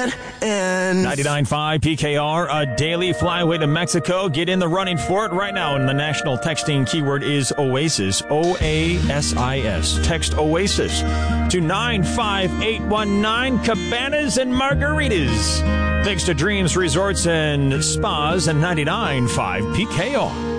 that. And 99.5 PKR, a daily flyway to Mexico. Get in the running for it right now. And the national texting keyword is Oasis, OASIS. Text Oasis to 95819, Cabanas and Margaritas. Thanks to Dreams Resorts and Spas and 99.5 PKR.